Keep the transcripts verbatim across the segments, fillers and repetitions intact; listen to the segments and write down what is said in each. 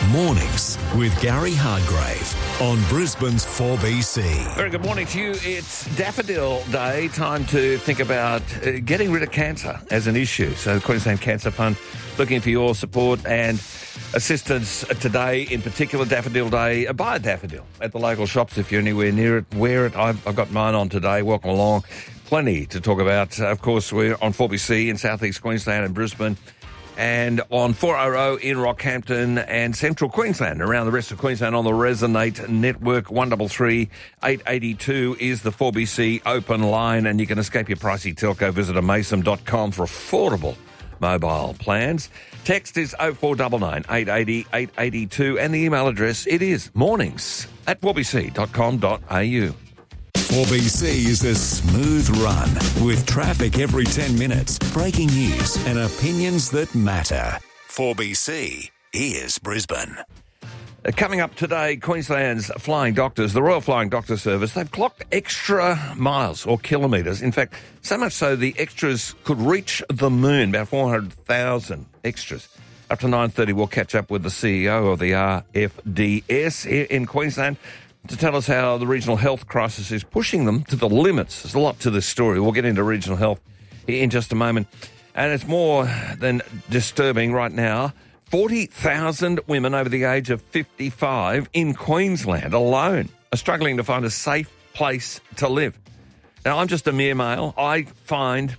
Mornings with Gary Hargrave on Brisbane's four B C. Very good morning to you. It's Daffodil Day. Time to think about uh, getting rid of cancer as an issue. So the Queensland Cancer Fund looking for your support and assistance today, in particular Daffodil Day. Buy a daffodil at the local shops if you're anywhere near it. Wear it. I've, I've got mine on today. Welcome along. Plenty to talk about. Of course, we're on four B C in southeast Queensland and Brisbane, and on four R O in Rockhampton and central Queensland. Around the rest of Queensland on the Resonate network. one three three, eight eight two is the four B C open line, and you can escape your pricey telco. Visit amason dot com for affordable mobile plans. Text is oh four nine nine, eight eight oh, eight eight two, and the email address, it is mornings at four b c dot com dot a u. four B C is a smooth run with traffic every ten minutes, breaking news and opinions that matter. four B C, here's Brisbane. Uh, coming up today, Queensland's flying doctors, the Royal Flying Doctor Service, they've clocked extra miles or kilometres. In fact, so much so the extras could reach the moon, about four hundred thousand extras. Up to nine thirty, we'll catch up with the C E O of the R F D S here in Queensland to tell us how the regional health crisis is pushing them to the limits. There's a lot to this story. We'll get into regional health in just a moment. And it's more than disturbing right now. forty thousand women over the age of fifty-five in Queensland alone are struggling to find a safe place to live. Now, I'm just a mere male. I find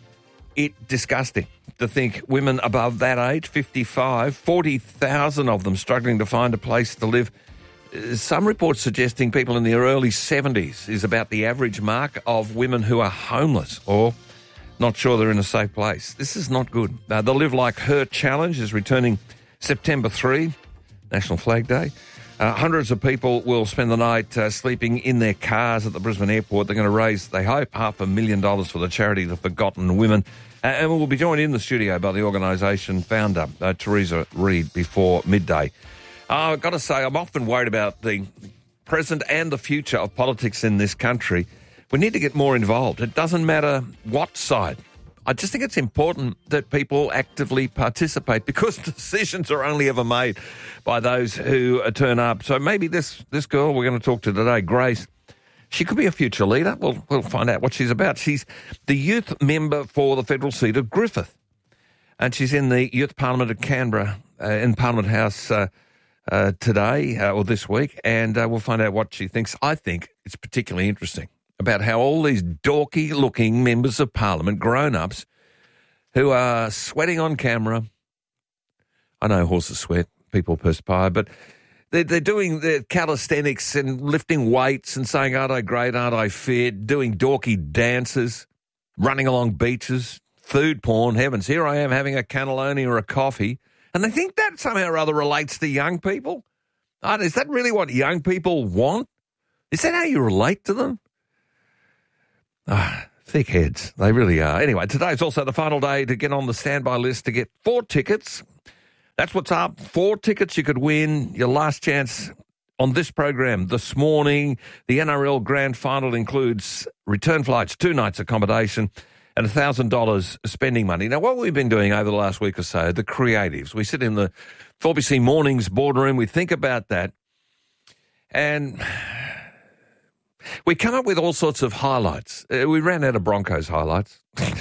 it disgusting to think women above that age, fifty-five, forty thousand of them struggling to find a place to live. Some reports suggesting people in their early seventies is about the average mark of women who are homeless or not sure they're in a safe place. This is not good. Uh, the Live Like Her Challenge is returning September third, National Flag Day. Uh, hundreds of people will spend the night uh, sleeping in their cars at the Brisbane airport. They're going to raise, they hope, half a million dollars for the charity The Forgotten Women. Uh, and we'll be joined in the studio by the organisation founder, uh, Teresa Reid, before midday. Uh, I've got to say, I'm often worried about the present and the future of politics in this country. We need to get more involved. It doesn't matter what side. I just think it's important that people actively participate because decisions are only ever made by those who turn up. So maybe this, this girl we're going to talk to today, Grace, she could be a future leader. We'll, we'll find out what she's about. She's the youth member for the federal seat of Griffith, and she's in the Youth Parliament of Canberra, uh, in Parliament House uh, uh, today uh, or this week, and uh, we'll find out what she thinks. I think it's particularly interesting about how all these dorky-looking members of Parliament, grown-ups, who are sweating on camera. I know horses sweat, people perspire, but they're, they're doing their calisthenics and lifting weights and saying, aren't I great, aren't I fit, doing dorky dances, running along beaches, food porn, heavens, here I am having a cannelloni or a coffee, and they think that somehow or other relates to young people. Oh, is that really what young people want? Is that how you relate to them? Ah, thick heads. They really are. Anyway, today's also the final day to get on the standby list to get four tickets. That's what's up. Four tickets you could win. Your last chance on this program this morning. The N R L Grand Final includes return flights, two nights accommodation, and one thousand dollars spending money. Now, what we've been doing over the last week or so, the creatives, we sit in the four B C Mornings boardroom, we think about that, and we come up with all sorts of highlights. Uh, we ran out of Broncos highlights.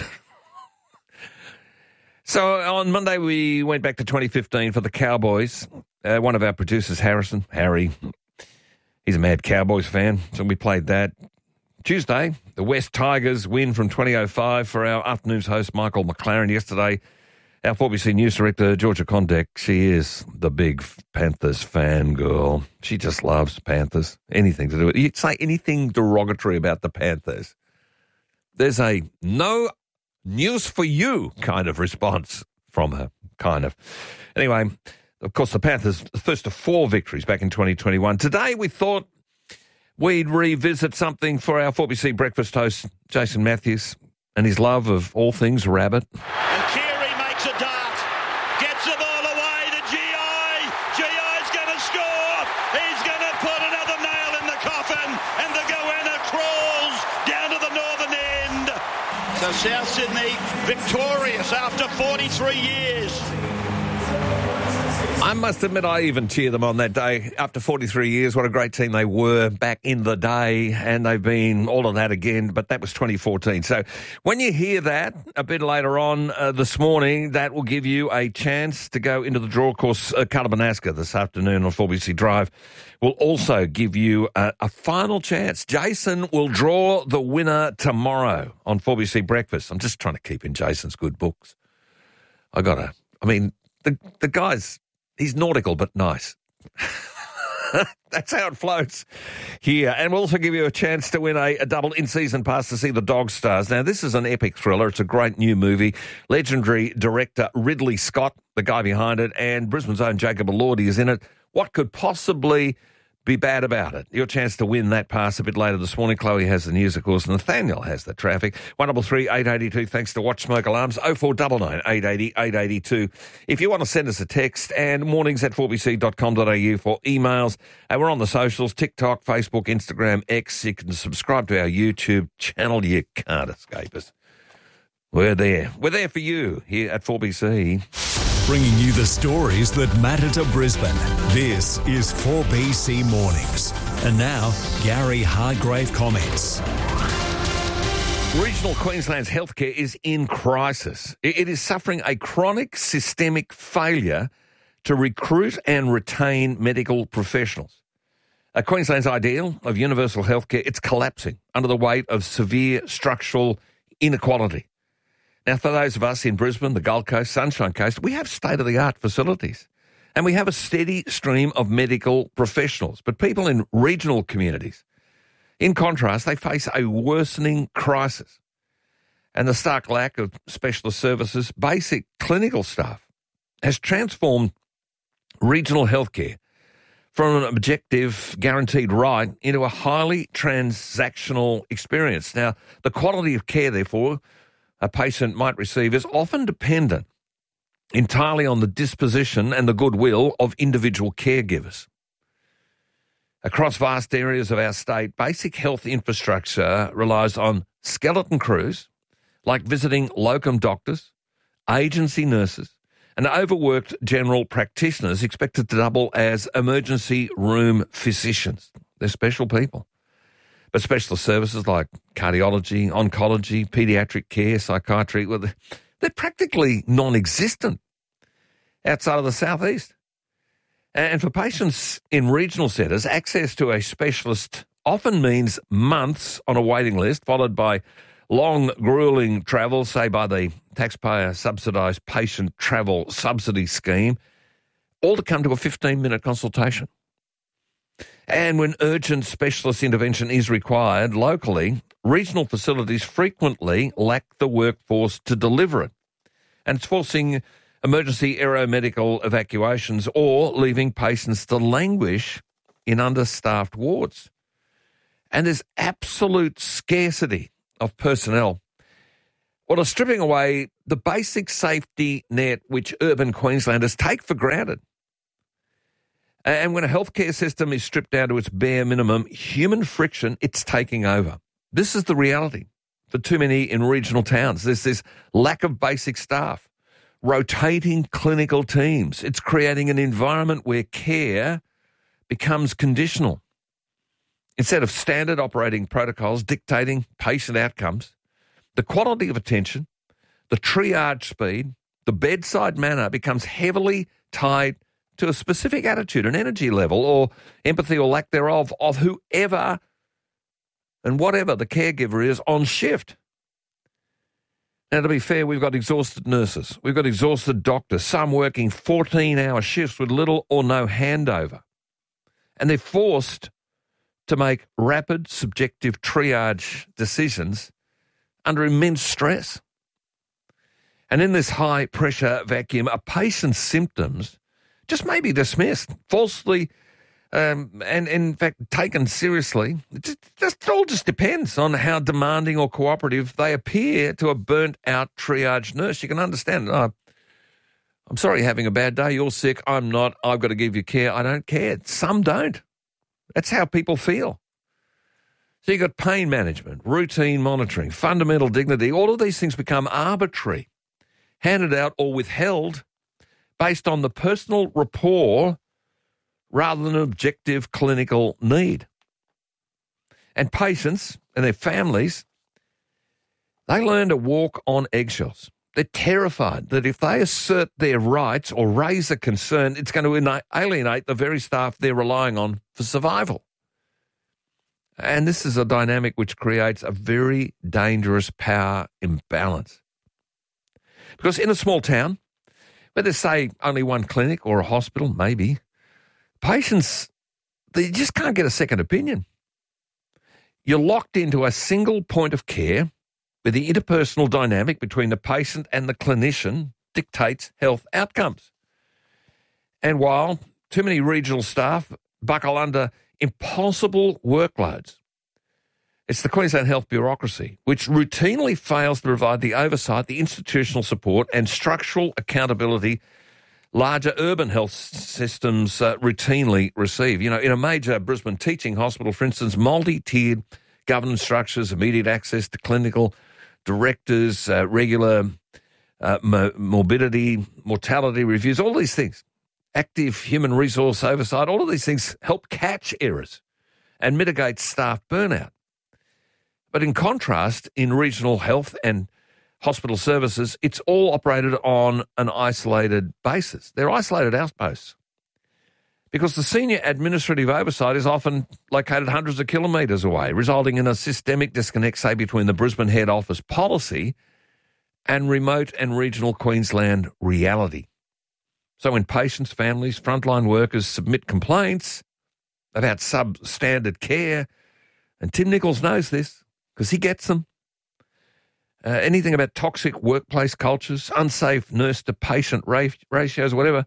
So on Monday, we went back to twenty fifteen for the Cowboys. Uh, one of our producers, Harrison, Harry, he's a mad Cowboys fan, so we played that. Tuesday, the West Tigers win from twenty oh five for our afternoon's host, Michael McLaren. Yesterday, our four B C News Director, Georgia Condek, she is the big Panthers fan girl. She just loves Panthers. Anything to do with it. You say anything derogatory about the Panthers, there's a no news for you kind of response from her, kind of. Anyway, of course, the Panthers, the first of four victories back in twenty twenty-one. Today, we thought we'd revisit something for our four B C breakfast host, Jason Matthews, and his love of all things rabbit. And Keary makes a dart, gets the ball away to G I. G I's going to score. He's going to put another nail in the coffin, and the Goanna crawls down to the northern end. So South Sydney victorious after forty-three years. I must admit, I even cheered them on that day. After forty-three years, what a great team they were back in the day, and they've been all of that again, but that was twenty fourteen. So when you hear that a bit later on uh, this morning, that will give you a chance to go into the draw. Of course, uh, Callabanaska this afternoon on four B C Drive will also give you a, a final chance. Jason will draw the winner tomorrow on four B C Breakfast. I'm just trying to keep in Jason's good books. I got to, I mean, the the guy's, he's nautical but nice. That's how it floats here. And we'll also give you a chance to win a, a double in-season pass to see the Dog Stars. Now, this is an epic thriller. It's a great new movie. Legendary director Ridley Scott, the guy behind it, and Brisbane's own Jacob Elordi is in it. What could possibly be bad about it? Your chance to win that pass a bit later this morning. Chloe has the news, of course. Nathaniel has the traffic. one double three eight eight two, thanks to Watch Smoke Alarms. oh four nine nine eight eight zero eight eight two. If you want to send us a text, and mornings at four b c dot com dot a u for emails. And we're on the socials, TikTok, Facebook, Instagram, X. You can subscribe to our YouTube channel. You can't escape us. We're there. We're there for you here at four B C. Bringing you the stories that matter to Brisbane. This is four B C Mornings. And now, Gary Hargrave comments. Regional Queensland's healthcare is in crisis. It is suffering a chronic systemic failure to recruit and retain medical professionals. Uh, Queensland's ideal of universal healthcare, it's collapsing under the weight of severe structural inequality. Now, for those of us in Brisbane, the Gold Coast, Sunshine Coast, we have state-of-the-art facilities and we have a steady stream of medical professionals. But people in regional communities, in contrast, they face a worsening crisis. And the stark lack of specialist services, basic clinical staff, has transformed regional healthcare from an objective, guaranteed right into a highly transactional experience. Now, the quality of care, therefore, a patient might receive is often dependent entirely on the disposition and the goodwill of individual caregivers. Across vast areas of our state, basic health infrastructure relies on skeleton crews like visiting locum doctors, agency nurses, and overworked general practitioners expected to double as emergency room physicians. They're special people. But specialist services like cardiology, oncology, paediatric care, psychiatry, well, they're practically non-existent outside of the southeast. And for patients in regional centres, access to a specialist often means months on a waiting list, followed by long, gruelling travel, say by the taxpayer-subsidised patient travel subsidy scheme, all to come to a fifteen-minute consultation. And when urgent specialist intervention is required locally, regional facilities frequently lack the workforce to deliver it. And it's forcing emergency aeromedical evacuations or leaving patients to languish in understaffed wards. And there's absolute scarcity of personnel. Well, it's stripping away the basic safety net which urban Queenslanders take for granted. And when a healthcare system is stripped down to its bare minimum, human friction, it's taking over. This is the reality for too many in regional towns. There's this lack of basic staff, rotating clinical teams. It's creating an environment where care becomes conditional. Instead of standard operating protocols dictating patient outcomes, the quality of attention, the triage speed, the bedside manner becomes heavily tied to a specific attitude, an energy level, or empathy or lack thereof of whoever and whatever the caregiver is on shift. Now, to be fair, we've got exhausted nurses. We've got exhausted doctors, some working fourteen-hour shifts with little or no handover. And they're forced to make rapid, subjective triage decisions under immense stress. And in this high-pressure vacuum, a patient's symptoms just may be dismissed, falsely, um, and in fact taken seriously. It just, just all just depends on how demanding or cooperative they appear to a burnt-out triage nurse. You can understand, oh, I'm sorry you're having a bad day, you're sick, I'm not, I've got to give you care, I don't care. Some don't. That's how people feel. So you've got pain management, routine monitoring, fundamental dignity. All of these things become arbitrary, handed out or withheld based on the personal rapport rather than objective clinical need. And patients and their families, they learn to walk on eggshells. They're terrified that if they assert their rights or raise a concern, it's going to alienate the very staff they're relying on for survival. And this is a dynamic which creates a very dangerous power imbalance. Because in a small town, where there's, say, only one clinic or a hospital, maybe, patients, they just can't get a second opinion. You're locked into a single point of care where the interpersonal dynamic between the patient and the clinician dictates health outcomes. And while too many regional staff buckle under impossible workloads, it's the Queensland Health bureaucracy which routinely fails to provide the oversight, the institutional support and structural accountability larger urban health systems uh, routinely receive. You know, in a major Brisbane teaching hospital, for instance, multi-tiered governance structures, immediate access to clinical directors, uh, regular uh, mo- morbidity, mortality reviews, all these things, active human resource oversight, all of these things help catch errors and mitigate staff burnout. But in contrast, in regional health and hospital services, it's all operated on an isolated basis. They're isolated outposts because the senior administrative oversight is often located hundreds of kilometres away, resulting in a systemic disconnect, say, between the Brisbane head office policy and remote and regional Queensland reality. So when patients, families, frontline workers submit complaints about substandard care, and Tim Nichols knows this because he gets them, uh, anything about toxic workplace cultures, unsafe nurse-to-patient ratios, whatever,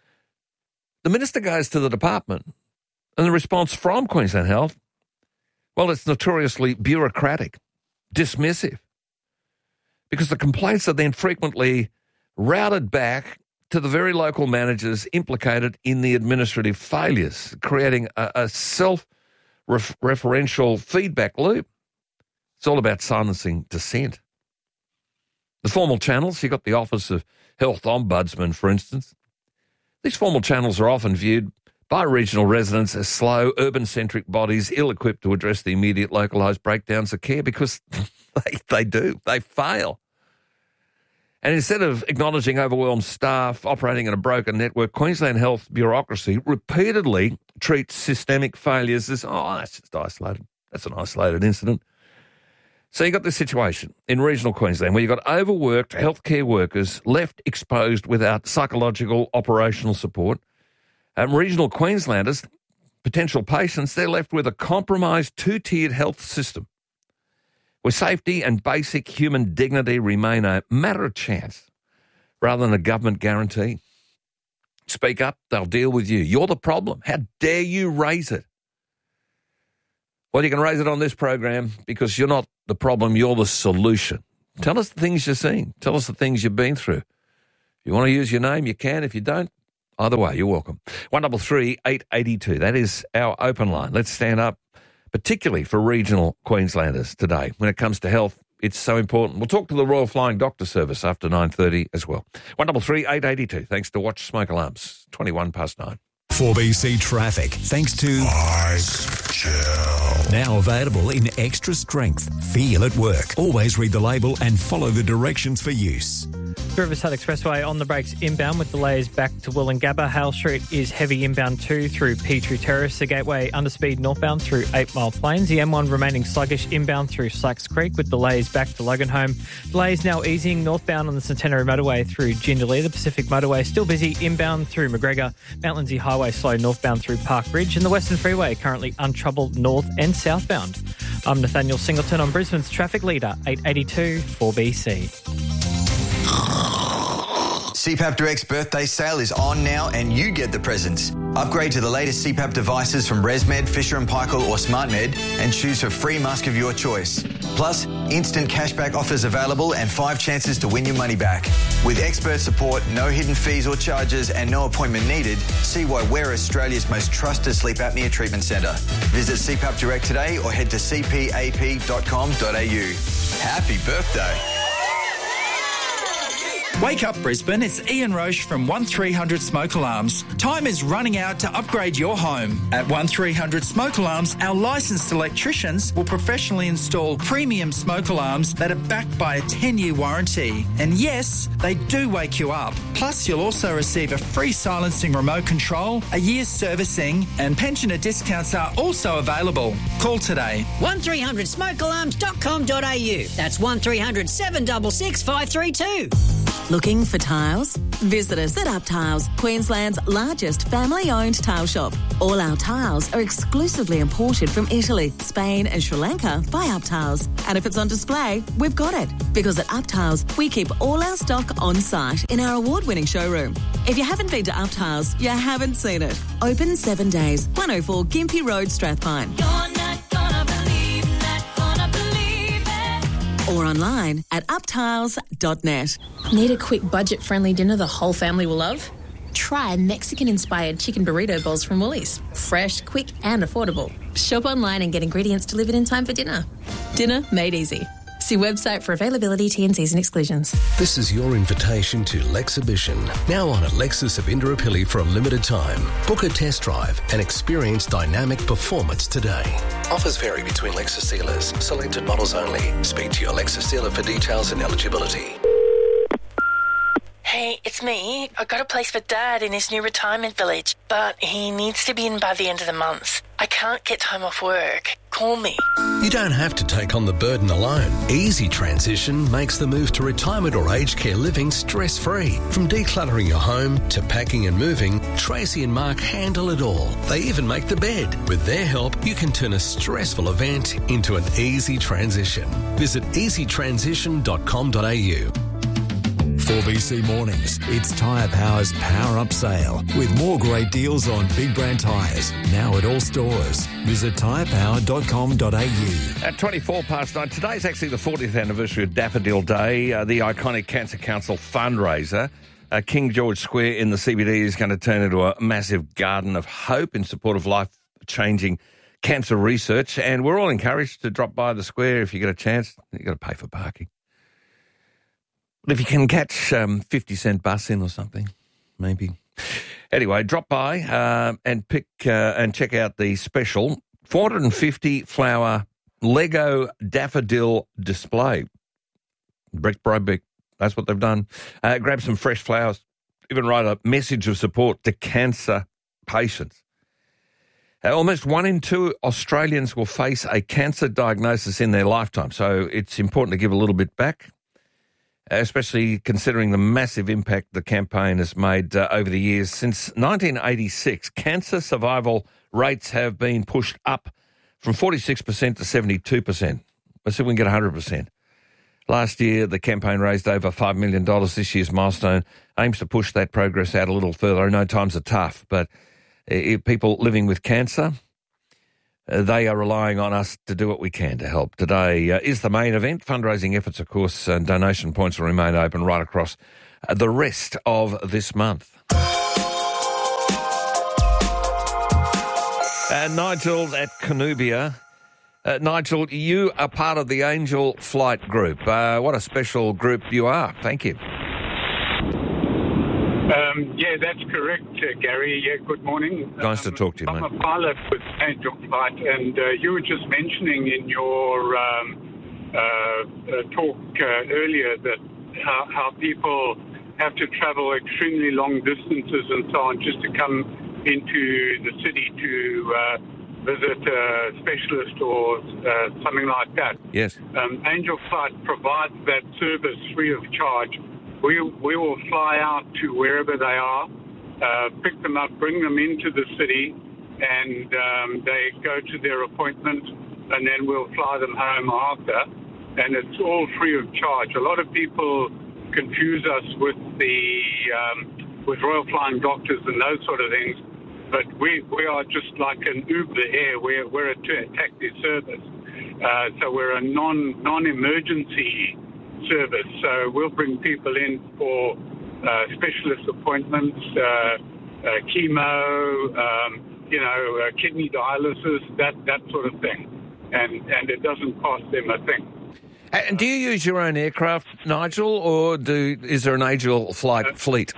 the minister goes to the department and the response from Queensland Health, well, it's notoriously bureaucratic, dismissive, because the complaints are then frequently routed back to the very local managers implicated in the administrative failures, creating a, a self-referential feedback loop. It's all about silencing dissent. The formal channels, you've got the Office of Health Ombudsman, for instance. These formal channels are often viewed by regional residents as slow, urban-centric bodies ill-equipped to address the immediate localised breakdowns of care because they, they do. They fail. And instead of acknowledging overwhelmed staff operating in a broken network, Queensland Health bureaucracy repeatedly treats systemic failures as, oh, that's just isolated. That's an isolated incident. So you've got this situation in regional Queensland where you've got overworked healthcare workers left exposed without psychological operational support. And regional Queenslanders, potential patients, they're left with a compromised two-tiered health system where safety and basic human dignity remain a matter of chance rather than a government guarantee. Speak up, they'll deal with you. You're the problem. How dare you raise it? Well, you can raise it on this program because you're not the problem, you're the solution. Tell us the things you're seeing. Tell us the things you've been through. If you want to use your name, you can. If you don't, either way, you're welcome. one double three eight eight two. That is our open line. Let's stand up, particularly for regional Queenslanders today. When it comes to health, it's so important. We'll talk to the Royal Flying Doctor Service after nine thirty as well. one double three eight eight two. Thanks to Watch Smoke Alarms. twenty-one past nine. four B C Traffic, thanks to Ice Gel. Now available in extra strength. Feel at work. Always read the label and follow the directions for use. Riverside Expressway on the brakes inbound with delays back to Wollongabba. Hale Street is heavy inbound two through Petrie Terrace. The Gateway underspeed northbound through eight Mile Plains. The M one remaining sluggish inbound through Sykes Creek with delays back to Loganholme. Delays now easing northbound on the Centenary Motorway through Jindalee. The Pacific Motorway still busy inbound through McGregor. Mount Lindsay Highway slow northbound through Park Ridge. And the Western Freeway currently untroubled north and southbound. I'm Nathaniel Singleton on Brisbane's traffic leader, eight eighty-two four B C. C PAP Direct's birthday sale is on now and you get the presents. Upgrade to the latest C PAP devices from ResMed, Fisher and Paykel or SmartMed and choose a free mask of your choice. Plus, instant cashback offers available and five chances to win your money back. With expert support, no hidden fees or charges and no appointment needed, see why we're Australia's most trusted sleep apnea treatment centre. Visit C PAP Direct today or head to c p a p dot com dot a u. Happy birthday. Wake up Brisbane, it's Ian Roche from one three hundred Smoke Alarms. Time is running out to upgrade your home. At one three hundred Smoke Alarms, our licensed electricians will professionally install premium smoke alarms that are backed by a ten-year warranty. And yes, they do wake you up. Plus, you'll also receive a free silencing remote control, a year's servicing, and pensioner discounts are also available. Call today. one three hundred smoke alarms dot com dot a u. That's one three hundred seven six six five three two. Looking for tiles? Visit us at Up Tiles, Queensland's largest family-owned tile shop. All our tiles are exclusively imported from Italy, Spain and Sri Lanka by Up Tiles. And if it's on display, we've got it. Because at Up Tiles, we keep all our stock on site in our award-winning showroom. If you haven't been to Up Tiles, you haven't seen it. Open seven days, one oh four Gympie Road, Strathpine. You're not gonna believe, not gonna believe it. Or online at up tiles dot net. Need a quick budget-friendly dinner the whole family will love? Try Mexican-inspired chicken burrito bowls from Woolies. Fresh, quick and affordable. Shop online and get ingredients delivered in time for dinner. Dinner made easy. See website for availability, T and Cs and exclusions. This is your invitation to Lexhibition, now on at Lexus of Indooroopilly for a limited time. Book a test drive and experience dynamic performance today. Offers vary between Lexus dealers. Selected models only. Speak to your Lexus dealer for details and eligibility. Hey, it's me. I got a place for Dad in his new retirement village, but he needs to be in by the end of the month. I can't get time off work. Call me. You don't have to take on the burden alone. Easy Transition makes the move to retirement or aged care living stress-free. From decluttering your home to packing and moving, Tracy and Mark handle it all. They even make the bed. With their help, you can turn a stressful event into an easy transition. Visit easy transition dot com dot a u. four B C Mornings, it's Tyre Power's Power Up Sale with more great deals on big brand tyres. Now at all stores. Visit tyre power dot com dot a u. At twenty-four past nine, today's actually the fortieth anniversary of Daffodil Day, uh, the iconic Cancer Council fundraiser. Uh, King George Square in the C B D is going to turn into a massive garden of hope in support of life-changing cancer research. And we're all encouraged to drop by the square if you get a chance. You've got to pay for parking. If you can catch um, fifty cent bus in or something, maybe. Anyway, drop by uh, and pick uh, and check out the special four hundred fifty flower Lego daffodil display. Brick by brick. That's what they've done. Uh, grab some fresh flowers. Even write a message of support to cancer patients. Uh, almost one in two Australians will face a cancer diagnosis in their lifetime, so it's important to give a little bit back, especially considering the massive impact the campaign has made uh, over the years. Since nineteen eighty-six, cancer survival rates have been pushed up from forty-six percent to seventy-two percent. Let's see if we can get one hundred percent. Last year, the campaign raised over five million dollars. This year's milestone aims to push that progress out a little further. I know times are tough, but if people living with cancer, Uh, they are relying on us to do what we can to help. Today uh, is the main event. Fundraising efforts, of course, and donation points will remain open right across uh, the rest of this month. Uh, Nigel at Canoobia. Uh, Nigel, you are part of the Angel Flight Group. Uh, what a special group you are. Thank you. Um, yeah, that's correct, uh, Gary. Yeah, good morning. Nice um, to talk to you, I'm mate. I'm a pilot with Angel Flight, and uh, you were just mentioning in your um, uh, uh, talk uh, earlier that how, how people have to travel extremely long distances and so on just to come into the city to uh, visit a specialist or uh, something like that. Yes. Um, Angel Flight provides that service free of charge. We we will fly out to wherever they are, uh, pick them up, bring them into the city, and um, they go to their appointment, and then we'll fly them home after. And it's all free of charge. A lot of people confuse us with the um, with Royal Flying Doctors and those sort of things, but we we are just like an Uber Air. We're we're a taxi service, uh, so we're a non non-emergency service. So we'll bring people in for uh, specialist appointments, uh, uh, chemo, um, you know, uh, kidney dialysis, that that sort of thing, and and it doesn't cost them a thing. And do you use your own aircraft, Nigel, or do is there an Angel flight fleet?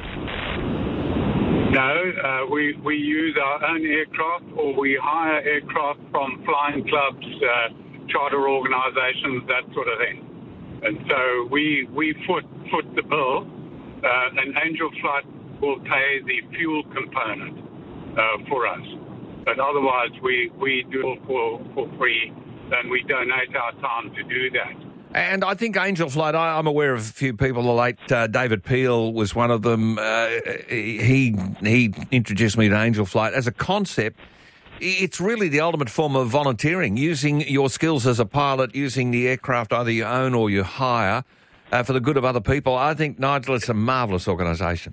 No, uh, we, we use our own aircraft, or we hire aircraft from flying clubs, uh, charter organisations, that sort of thing. And so we we foot foot the bill. Uh, an Angel flight will pay the fuel component uh, for us, but otherwise we we do it for for free. And we donate our time to do that. And I think Angel Flight, I, I'm aware of a few people. The late uh, David Peel was one of them. Uh, he he introduced me to Angel Flight as a concept. It's really the ultimate form of volunteering, using your skills as a pilot, using the aircraft either you own or you hire uh, for the good of other people. I think, Nigel, it's a marvellous organisation.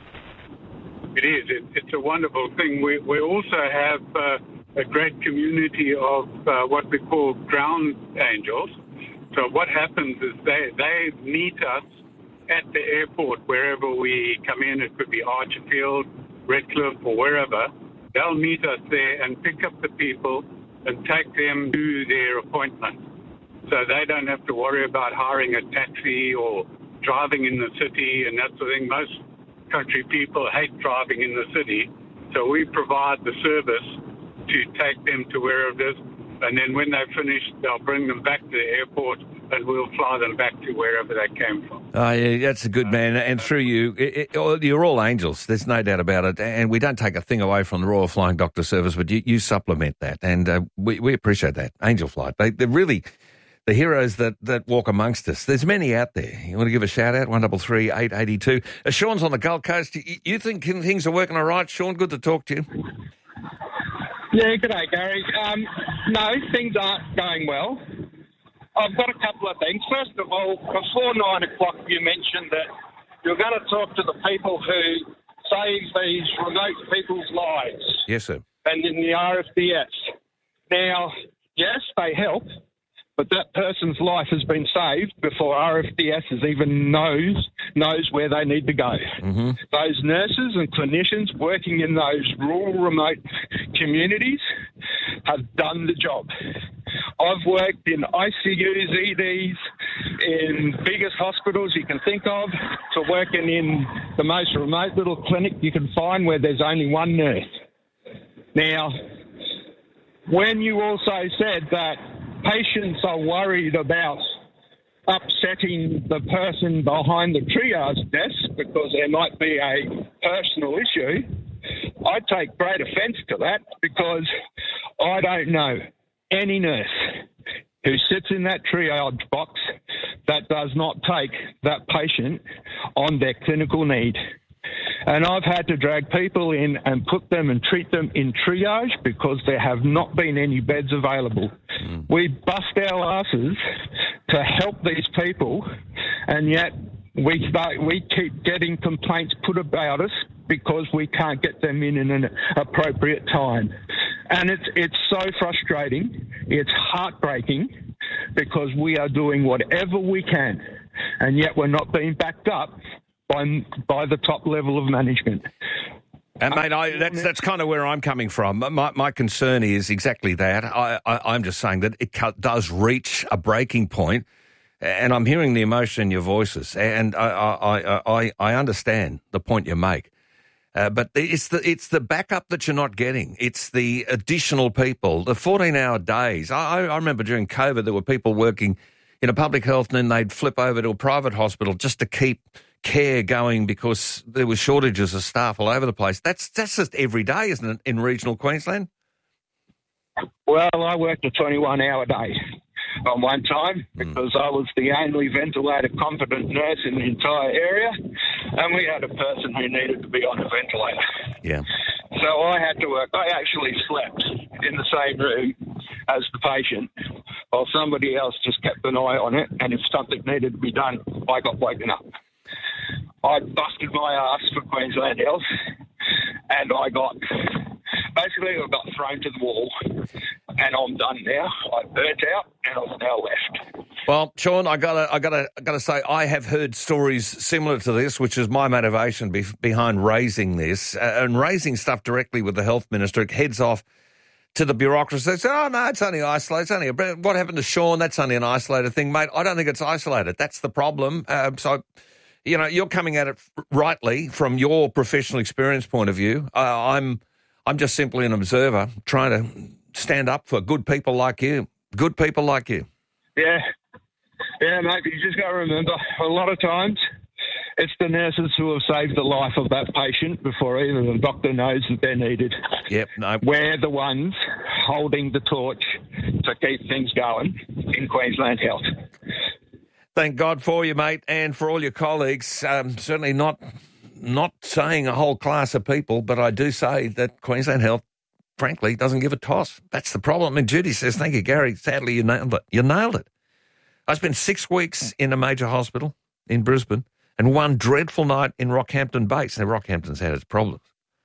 It is. It, it's a wonderful thing. We, we also have... Uh, a great community of uh, what we call ground angels. So what happens is they, they meet us at the airport wherever we come in. It could be Archerfield, Redcliffe, or wherever. They'll meet us there and pick up the people and take them to their appointment. So they don't have to worry about hiring a taxi or driving in the city and that sort of thing. Most country people hate driving in the city. So we provide the service to take them to wherever it is, and then when they're finished, they'll bring them back to the airport, and we'll fly them back to wherever they came from. Oh, yeah, that's a good man. And through you, it, it, you're all angels. There's no doubt about it. And we don't take a thing away from the Royal Flying Doctor Service, but you, you supplement that, and uh, we, we appreciate that. Angel Flight, they, they're really the heroes that, that walk amongst us. There's many out there. You want to give a shout out? one double three eight eighty two. Uh, Sean's on the Gold Coast. You, you think things are working all right, Sean? Good to talk to you. Yeah, good day, Gary. Um, no, things aren't going well. I've got a couple of things. First of all, before nine o'clock, you mentioned that you're going to talk to the people who save these remote people's lives. Yes, sir. And in the R F D S. Now, yes, they help, but that person's life has been saved before R F D S has even knows knows where they need to go. Mm-hmm. Those nurses and clinicians working in those rural, remote communities have done the job. I've worked in I C Us, E Ds, in biggest hospitals you can think of, to working in the most remote little clinic you can find where there's only one nurse. Now, when you also said that patients are worried about upsetting the person behind the triage desk because there might be a personal issue, I take great offence to that, because I don't know any nurse who sits in that triage box that does not take that patient on their clinical need. And I've had to drag people in and put them and treat them in triage because there have not been any beds available. Mm. We bust our asses to help these people, and yet we start, we keep getting complaints put about us because we can't get them in in an appropriate time. And it's it's so frustrating. It's heartbreaking because we are doing whatever we can, and yet we're not being backed up by by the top level of management. And mate, I, that's that's kind of where I'm coming from. My my concern is exactly that. I, I I'm just saying that it does reach a breaking point, and I'm hearing the emotion in your voices, and I I I, I understand the point you make. Uh, but it's the it's the backup that you're not getting. It's the additional people, the fourteen-hour days. I, I remember during COVID there were people working in a public health, and then they'd flip over to a private hospital just to keep care going because there were shortages of staff all over the place. That's that's just every day, isn't it, in regional Queensland? Well, I worked a twenty-one-hour day on one time because mm. I was the only ventilator-competent nurse in the entire area, and we had a person who needed to be on a ventilator. Yeah. So I had to work. I actually slept in the same room as the patient while somebody else just kept an eye on it, and if something needed to be done, I got woken up. I busted my ass for Queensland Health, and I got, basically I got thrown to the wall, and I'm done now. I burnt out, and I'm now left. Well, Sean, I gotta, I gotta, I gotta say, I have heard stories similar to this, which is my motivation be- behind raising this uh, and raising stuff directly with the health minister. It heads off to the bureaucracy. They say, oh, no, it's only isolated. It's only a, what happened to Sean? That's only an isolated thing, mate. I don't think it's isolated. That's the problem. Uh, so, you know, you're coming at it rightly from your professional experience point of view. Uh, I'm, I'm just simply an observer trying to stand up for good people like you. Good people like you. Yeah. Yeah, mate, you just got to remember, a lot of times it's the nurses who have saved the life of that patient before even the doctor knows that they're needed. Yep, no. We're the ones holding the torch to keep things going in Queensland Health. Thank God for you, mate, and for all your colleagues. Um, certainly not not saying a whole class of people, but I do say that Queensland Health, frankly, doesn't give a toss. That's the problem. And Judy says, thank you, Gary. Sadly, you nailed it. You nailed it. I spent six weeks in a major hospital in Brisbane and one dreadful night in Rockhampton Base. Now, Rockhampton's had its problems.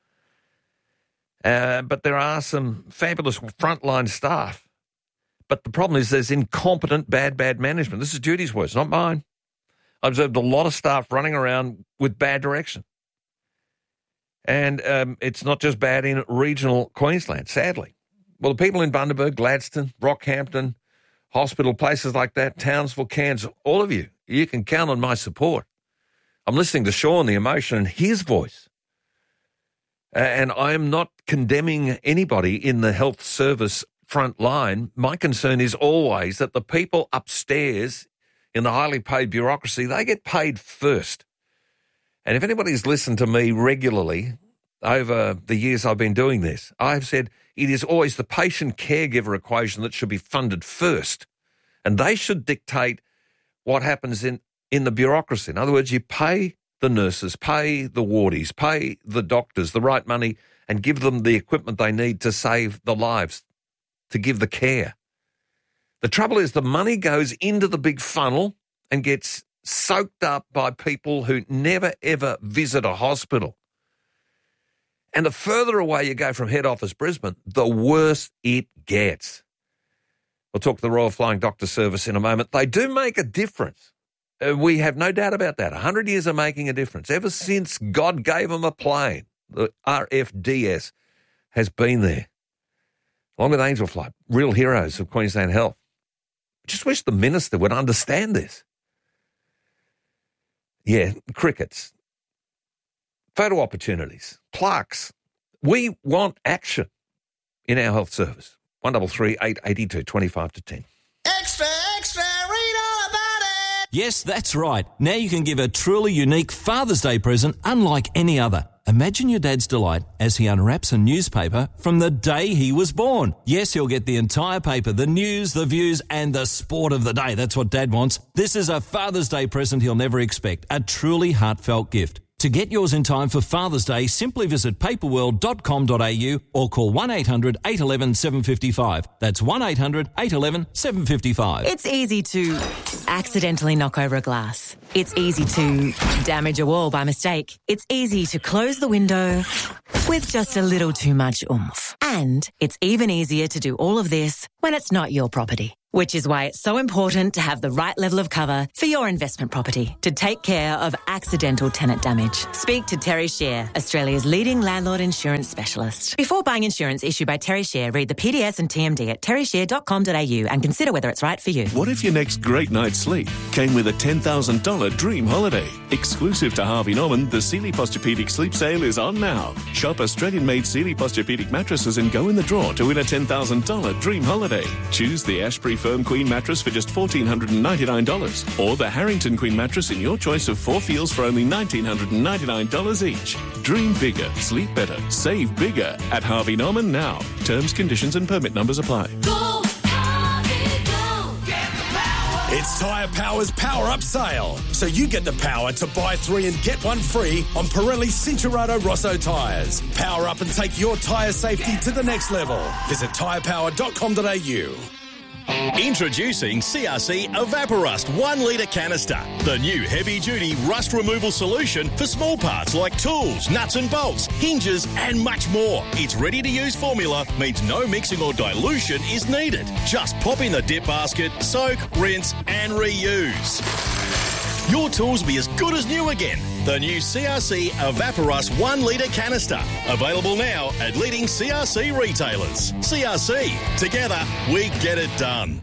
Uh, but there are some fabulous frontline staff. But the problem is there's incompetent, bad, bad management. This is Judy's words, not mine. I observed a lot of staff running around with bad direction. And um, it's not just bad in regional Queensland, sadly. Well, the people in Bundaberg, Gladstone, Rockhampton, hospital, places like that, Townsville, Cairns, all of you, you can count on my support. I'm listening to Sean, the emotion in his voice. Uh, and I am not condemning anybody in the health service front line. My concern is always that the people upstairs in the highly paid bureaucracy, they get paid first. And if anybody's listened to me regularly over the years I've been doing this, I've said it is always the patient-caregiver equation that should be funded first. And they should dictate what happens in, in the bureaucracy. In other words, you pay the nurses, pay the wardies, pay the doctors the right money and give them the equipment they need to save the lives, to give the care. The trouble is the money goes into the big funnel and gets soaked up by people who never, ever visit a hospital. And the further away you go from head office Brisbane, the worse it gets. We'll talk to the Royal Flying Doctor Service in a moment. They do make a difference. Uh, we have no doubt about that. A hundred years are making a difference. Ever since God gave them a plane, the R F D S has been there. Along with Angel Flight, real heroes of Queensland Health. I just wish the minister would understand this. Yeah, crickets, photo opportunities, plaques. We want action in our health service. one double three eight eighty two twenty five to ten. Extra, extra, read all about it. Yes, that's right. Now you can give a truly unique Father's Day present unlike any other. Imagine your dad's delight as he unwraps a newspaper from the day he was born. Yes, he'll get the entire paper, the news, the views, and the sport of the day. That's what Dad wants. This is a Father's Day present he'll never expect, a truly heartfelt gift. To get yours in time for Father's Day, simply visit paperworld dot com dot a u or call one eight hundred eight one one seven five five. That's one eight hundred eight one one seven five five. It's easy to accidentally knock over a glass. It's easy to damage a wall by mistake. It's easy to close the window with just a little too much oomph. And it's even easier to do all of this when it's not your property. Which is why it's so important to have the right level of cover for your investment property to take care of accidental tenant damage. Speak to Terry Share, Australia's leading landlord insurance specialist. Before buying insurance issued by Terry Share, read the P D S and T M D at terry share dot com dot a u and consider whether it's right for you. What if your next great night's sleep came with a ten thousand dollars dream holiday? Exclusive to Harvey Norman, the Sealy Posturepedic Sleep Sale is on now. Shop Australian-made Sealy Posturepedic mattresses and go in the draw to win a ten thousand dollars dream holiday. Choose the Ashbury Firm Queen mattress for just one thousand four hundred ninety-nine dollars or the Harrington Queen mattress in your choice of four feels for only one thousand nine hundred ninety-nine dollars each. Dream bigger, sleep better, save bigger at Harvey Norman now. Terms, conditions and permit numbers apply. Go, Harvey, go. Get the power. It's Tyre Power's Power Up Sale. So you get the power to buy three and get one free on Pirelli Cincherato Rosso tyres. Power up and take your tyre safety to the next level. Visit tyre power dot com dot a u. Introducing C R C Evaporust one litre canister, the new heavy-duty rust removal solution for small parts like tools, nuts and bolts, hinges and much more. Its ready-to-use formula means no mixing or dilution is needed. Just pop in the dip basket, soak, rinse and reuse. Your tools will be as good as new again. the new C R C Evaporust one litre canister. Available now at leading C R C retailers. C R C, together we get it done.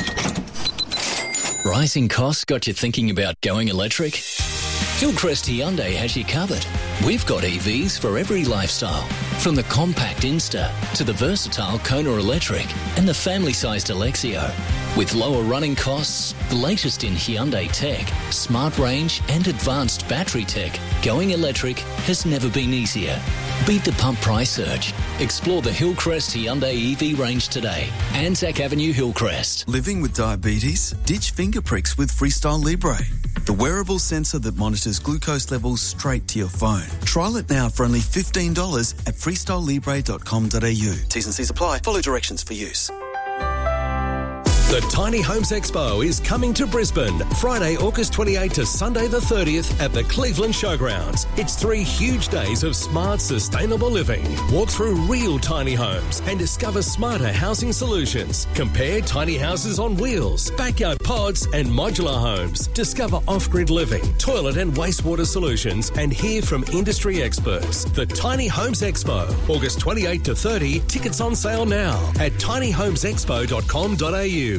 Rising costs got you thinking about going electric? Hillcrest Hyundai has you covered. We've got E Vs for every lifestyle, from the compact Insta to the versatile Kona Electric and the family-sized Alexio. With lower running costs, the latest in Hyundai tech, smart range and advanced battery tech, going electric has never been easier. Beat the pump price surge. Explore the Hillcrest Hyundai E V range today. Anzac Avenue, Hillcrest. Living with diabetes? Ditch finger pricks with Freestyle Libre, the wearable sensor that monitors glucose levels straight to your phone. Trial it now for only fifteen dollars at freestyle libre dot com dot a u. T's and C's apply. Follow directions for use. The Tiny Homes Expo is coming to Brisbane Friday, August twenty-eighth to Sunday the thirtieth at the Cleveland Showgrounds. It's three huge days of smart, sustainable living. Walk through real tiny homes and discover smarter housing solutions. Compare tiny houses on wheels, backyard pods and modular homes. Discover off-grid living, toilet and wastewater solutions and hear from industry experts. The Tiny Homes Expo, August twenty-eighth to thirtieth. Tickets on sale now at tiny homes expo dot com dot a u.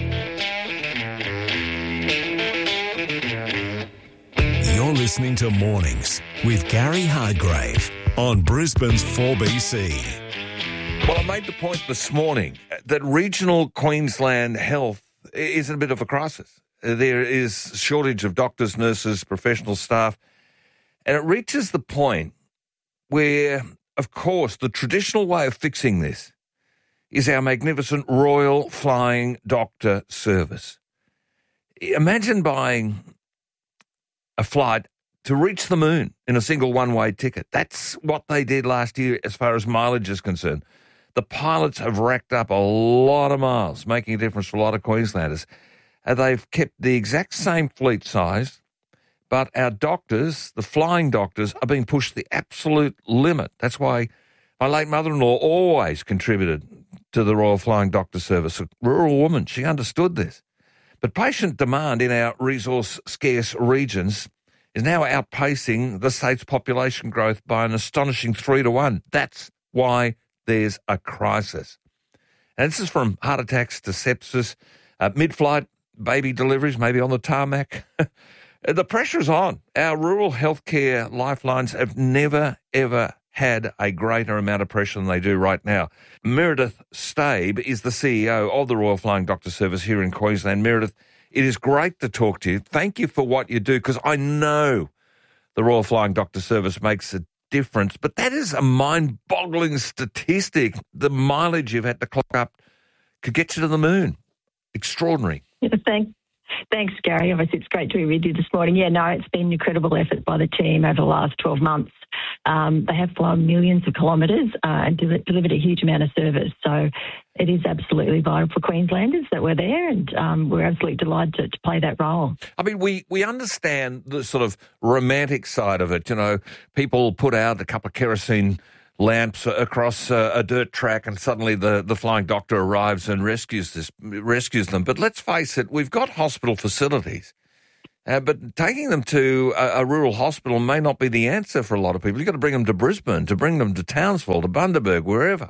You're listening to Mornings with Gary Hargrave on Brisbane's four B C. Well, I made the point this morning that regional Queensland health is in a bit of a crisis. There is a shortage of doctors, nurses, professional staff, and it reaches the point where, of course, the traditional way of fixing this is our magnificent Royal Flying Doctor Service. Imagine buying a flight to reach the moon in a single one-way ticket. That's what they did last year as far as mileage is concerned. The pilots have racked up a lot of miles, making a difference for a lot of Queenslanders. And they've kept the exact same fleet size, but our doctors, the flying doctors, are being pushed to the absolute limit. That's why my late mother-in-law always contributed to the Royal Flying Doctor Service. A rural woman, she understood this. But patient demand in our resource-scarce regions is now outpacing the state's population growth by an astonishing three to one. That's why there's a crisis. And this is from heart attacks to sepsis, uh, mid-flight baby deliveries, maybe on the tarmac. The pressure is on. Our rural healthcare lifelines have never, ever had a greater amount of pressure than they do right now. Meredith Stabe is the C E O of the Royal Flying Doctor Service here in Queensland. Meredith, it is great to talk to you. Thank you for what you do, because I know the Royal Flying Doctor Service makes a difference, but that is a mind-boggling statistic. The mileage you've had to clock up could get you to the moon. Extraordinary. Yeah, thanks. Thanks, Gary. Obviously, it's great to be with you this morning. Yeah, no, it's been an incredible effort by the team over the last twelve months. Um, they have flown millions of kilometres uh, and del- delivered a huge amount of service. So it is absolutely vital for Queenslanders that we're there, and um, we're absolutely delighted to, to play that role. I mean, we, we understand the sort of romantic side of it. You know, people put out a couple of kerosene lamps across uh, a dirt track and suddenly the, the flying doctor arrives and rescues this rescues them. But let's face it, we've got hospital facilities. Uh, but taking them to a, a rural hospital may not be the answer for a lot of people. You've got to bring them to Brisbane, to bring them to Townsville, to Bundaberg, wherever.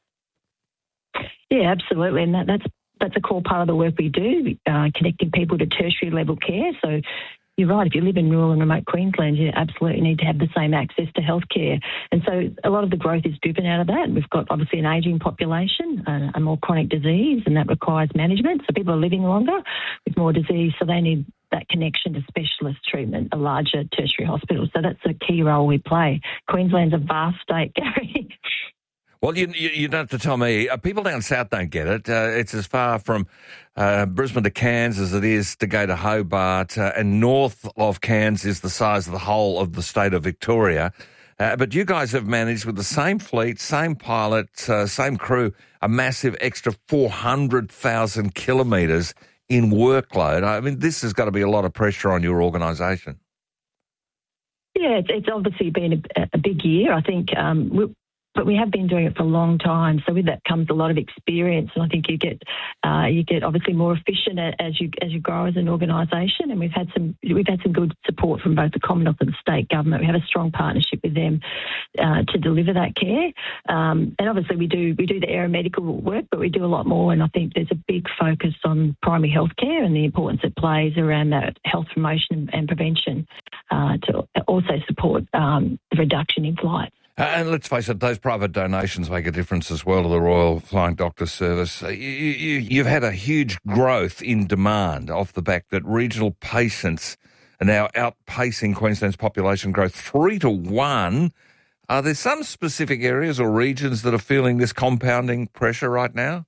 Yeah, absolutely. And that, that's that's a core part of the work we do, uh, connecting people to tertiary level care. So you're right, if you live in rural and remote Queensland, you absolutely need to have the same access to healthcare. And so a lot of the growth is driven out of that. We've got obviously an ageing population, a, a more chronic disease, and that requires management. So people are living longer with more disease, so they need that connection to specialist treatment, a larger tertiary hospital. So that's a key role we play. Queensland's a vast state, Gary. Well, you, you, you don't have to tell me. Uh, people down south don't get it. Uh, it's as far from uh, Brisbane to Cairns as it is to go to Hobart, uh, and north of Cairns is the size of the whole of the state of Victoria. Uh, but you guys have managed, with the same fleet, same pilot, uh, same crew, a massive extra four hundred thousand kilometres in workload. I mean, this has got to be a lot of pressure on your organisation. Yeah, it's, it's obviously been a, a big year. I think um, we but we have been doing it for a long time. So with that comes a lot of experience, and I think you get uh, you get obviously more efficient as you as you grow as an organisation. And we've had some we've had some good support from both the Commonwealth and the state government. We have a strong partnership with them uh, to deliver that care. Um, and obviously we do we do the aeromedical work, but we do a lot more. And I think there's a big focus on primary health care and the importance it plays around that health promotion and prevention uh, to also support um, the reduction in flights. Uh, and let's face it, those private donations make a difference as well to the Royal Flying Doctor Service. Uh, you, you, you've had a huge growth in demand off the back that regional patients are now outpacing Queensland's population growth three to one. Are there some specific areas or regions that are feeling this compounding pressure right now?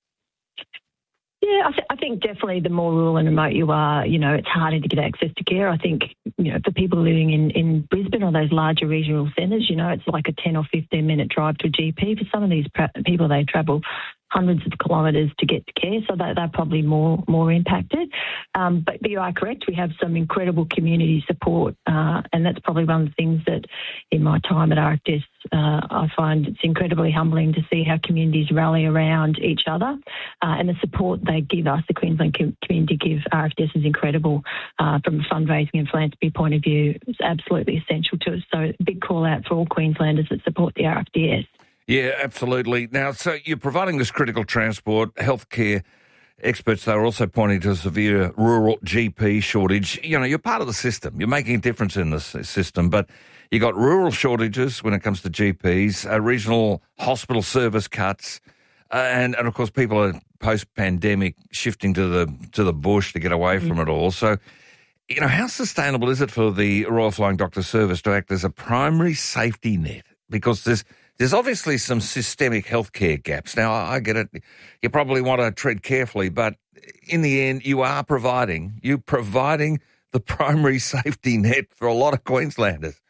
Yeah, I, th- I think definitely the more rural and remote you are, you know, it's harder to get access to care. I think, you know, for people living in, in Brisbane or those larger regional centres, you know, it's like a ten or fifteen minute drive to a G P. For some of these pra- people, they travel hundreds of kilometres to get to care, so they, they're probably more more impacted. Um, but, but you are correct, we have some incredible community support, uh, and that's probably one of the things that in my time at R F D S uh, I find it's incredibly humbling to see how communities rally around each other, uh, and the support they give us, the Queensland com- community give R F D S is incredible uh, from a fundraising and philanthropy point of view. It's absolutely essential to us, so big call out for all Queenslanders that support the R F D S. Yeah, absolutely. Now, so you're providing this critical transport, healthcare experts, they are also pointing to a severe rural G P shortage. You know, you're part of the system. You're making a difference in this system, but you got rural shortages when it comes to G Ps, uh, regional hospital service cuts, uh, and, and of course people are post-pandemic shifting to the to the bush to get away mm-hmm. from it all. So, you know, how sustainable is it for the Royal Flying Doctor Service to act as a primary safety net? Because there's There's obviously some systemic healthcare gaps. Now, I get it. You probably want to tread carefully, but in the end, you are providing, you're providing the primary safety net for a lot of Queenslanders.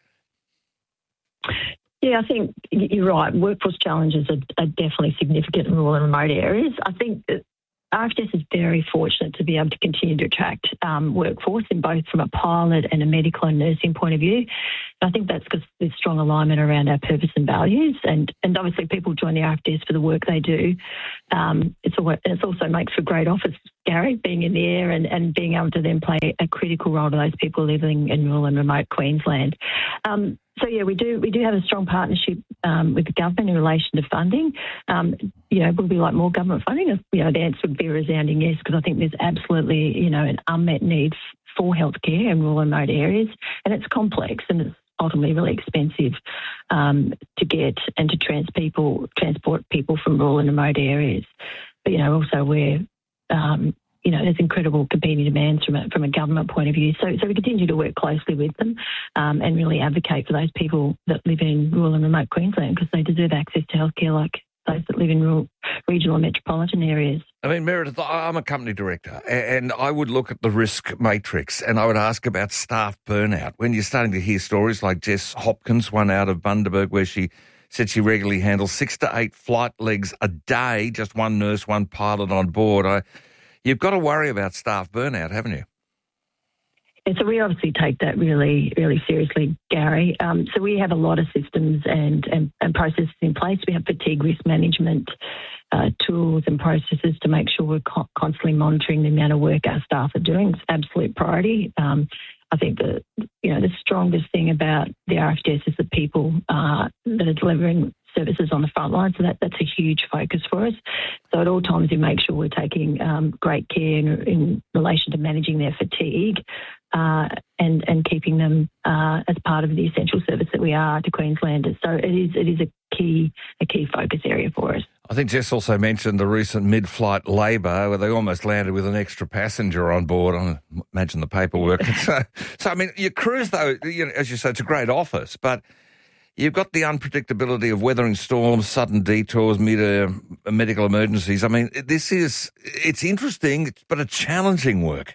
Yeah, I think you're right. Workforce challenges are, are definitely significant in rural and remote areas. I think that R F D S is very fortunate to be able to continue to attract um, workforce in both from a pilot and a medical and nursing point of view. And I think that's because there's strong alignment around our purpose and values, and, and obviously people join the R F D S for the work they do. Um, it's, always, it's also makes for great office, Gary, being in the air and, and being able to then play a critical role to those people living in rural and remote Queensland. Um, So, yeah, we do we do have a strong partnership um, with the government in relation to funding. Um, you know, will we like more government funding? You know, the answer would be a resounding yes, because I think there's absolutely, you know, an unmet need for healthcare in rural and remote areas, and it's complex and it's ultimately really expensive um, to get and to trans people, transport people from rural and remote areas. But, you know, also we're... Um, You know, there's incredible competing demands from a, from a government point of view. So, so we continue to work closely with them um, and really advocate for those people that live in rural and remote Queensland, because they deserve access to healthcare like those that live in rural, regional and metropolitan areas. I mean, Meredith, I'm a company director, and I would look at the risk matrix and I would ask about staff burnout. When you're starting to hear stories like Jess Hopkins, one out of Bundaberg, where she said she regularly handles six to eight flight legs a day, just one nurse, one pilot on board. I You've got to worry about staff burnout, haven't you? And so we obviously take that really, really seriously, Gary. Um, so we have a lot of systems and, and, and processes in place. We have fatigue risk management uh, tools and processes to make sure we're co- constantly monitoring the amount of work our staff are doing. It's absolute priority. Um, I think the you know the strongest thing about the R F D S is the people uh, that are delivering services on the front line, so that, that's a huge focus for us. So at all times we make sure we're taking um, great care in, in relation to managing their fatigue uh, and and keeping them uh, as part of the essential service that we are to Queenslanders. So it is it is a key a key focus area for us. I think Jess also mentioned the recent mid-flight labour where they almost landed with an extra passenger on board. I imagine the paperwork. so, so, I mean, your cruise, though, you know, as you say, it's a great office, but you've got the unpredictability of weathering storms, sudden detours, mid uh, medical emergencies. I mean, this is, it's interesting, but a challenging work.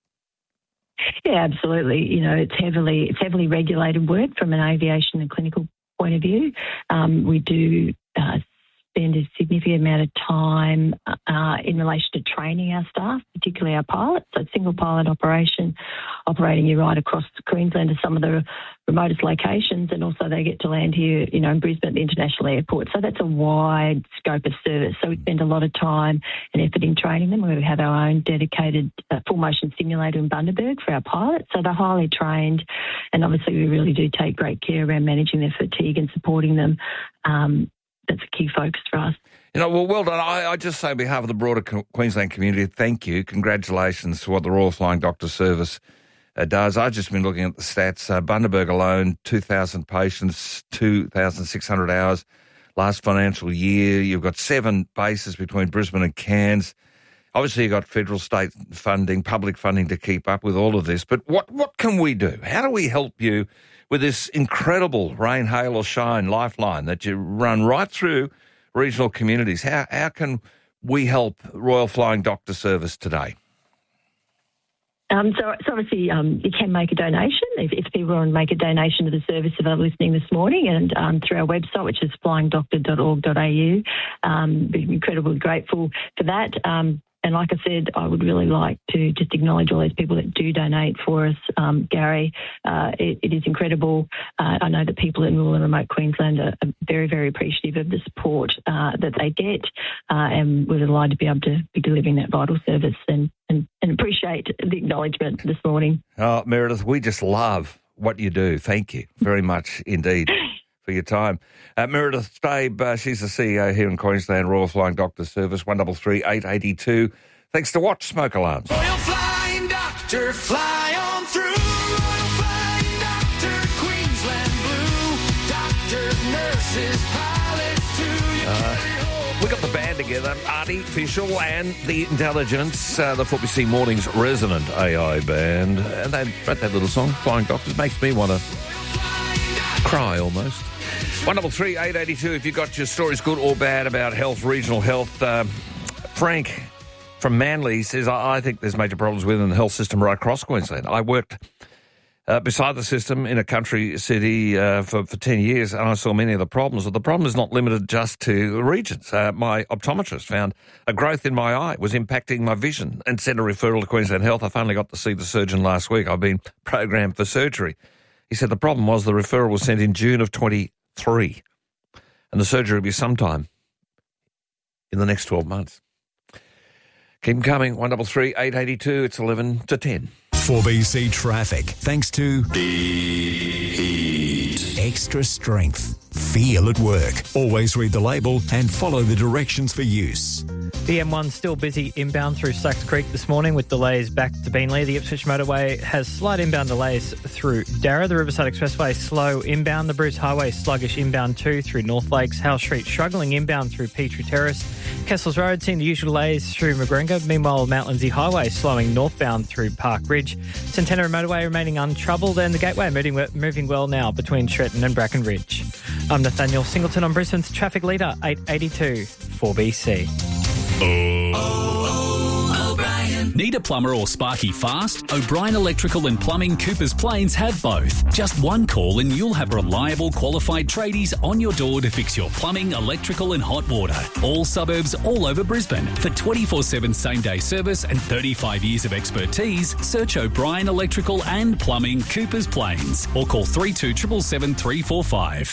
Yeah, absolutely. You know, it's heavily, it's heavily regulated work from an aviation and clinical point of view. Um, we do uh, spend a significant amount of time uh, in relation to training our staff, particularly our pilots. So single pilot operation, operating you right across Queensland to some of the remotest locations, and also they get to land here, you know, in Brisbane at the International Airport. So that's a wide scope of service. So we spend a lot of time and effort in training them. We have our own dedicated uh, full motion simulator in Bundaberg for our pilots. So they're highly trained, and obviously we really do take great care around managing their fatigue and supporting them. Um, that's a key focus for us. You know, well, well done. I, I just say on behalf of the broader Queensland community, thank you. Congratulations to what the Royal Flying Doctor Service uh, does. I've just been looking at the stats. Uh, Bundaberg alone, two thousand patients, two thousand six hundred hours last financial year. You've got seven bases between Brisbane and Cairns. Obviously, you've got federal, state funding, public funding to keep up with all of this. But what, what can we do? How do we help you with this incredible rain, hail or shine lifeline that you run right through regional communities? How how can we help Royal Flying Doctor Service today? Um, so, so obviously um, you can make a donation if, if people want to make a donation to the service if they're listening this morning, and um, through our website, which is flying doctor dot org dot a u. Um, be incredibly grateful for that. Um, And like I said, I would really like to just acknowledge all those people that do donate for us, um, Gary. Uh, it, it is incredible. Uh, I know that people in rural and remote Queensland are, are very, very appreciative of the support uh, that they get, uh, and we're delighted to be able to be delivering that vital service, and, and, and appreciate the acknowledgement this morning. Oh, Meredith, we just love what you do. Thank you very much indeed for your time. Uh, Meredith Stabe, uh, she's the C E O here in Queensland, Royal Flying Doctor Service, one three three, eight eight two. Thanks to Watch Smoke Alarms. Royal Flying Doctor, fly on through. Royal Flying Doctor, Queensland Blue. Doctors, nurses, pilots, too. You Uh, we got the band together, Artificial and the Intelligence, uh, the four B C Mornings resident A I band. And they wrote that little song, Flying Doctors. Makes me want to cry almost. one three three, eight eight two if you got your stories good or bad about health, regional health. Uh, Frank from Manly says, I, I think there's major problems within the health system right across Queensland. I worked uh, beside the system in a country city uh, for, for ten years, and I saw many of the problems. But the problem is not limited just to regions. Uh, my optometrist found a growth in my eye was impacting my vision and sent a referral to Queensland Health. I finally got to see the surgeon last week. I've been programmed for surgery. He said the problem was the referral was sent in June of twenty-three, and the surgery will be sometime in the next twelve months. Keep them coming, one three three, eight eight two, it's eleven to ten. four B C Traffic, thanks to Heat. Extra strength. Feel at work. Always read the label and follow the directions for use. The M one still busy inbound through Sacks Creek this morning with delays back to Beenleigh. The Ipswich motorway has slight inbound delays through Darra. The Riverside Expressway slow inbound. The Bruce Highway sluggish inbound too through North Lakes. Howe Street struggling inbound through Petrie Terrace. Kessels Road seeing the usual delays through Magrenga. Meanwhile, Mount Lindsay Highway slowing northbound through Park Ridge. Centenary motorway remaining untroubled, and the Gateway moving, moving well now between Stretton and Bracken Ridge. I'm Nathaniel Singleton on Brisbane's traffic leader, eight eighty-two, four B C. Need a plumber or sparky fast? O'Brien Electrical and Plumbing Coopers Plains have both. Just one call and you'll have reliable, qualified tradies on your door to fix your plumbing, electrical and hot water. All suburbs, all over Brisbane. For twenty-four seven same-day service and thirty-five years of expertise, search O'Brien Electrical and Plumbing Coopers Plains or call three two seven seven, three four five.